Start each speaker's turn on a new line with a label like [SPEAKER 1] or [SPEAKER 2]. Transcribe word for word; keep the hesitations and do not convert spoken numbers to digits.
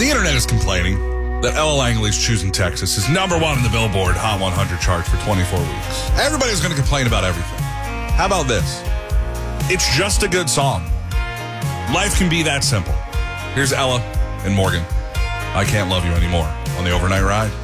[SPEAKER 1] The internet is complaining that Ella Langley's Choosing Texas is number one in the Billboard Hot one hundred chart for twenty-four weeks. Everybody's going to complain about everything. How about this? It's just a good song. Life can be that simple. Here's Ella and Morgan. I Can't Love You Anymore on the Overnight Ride.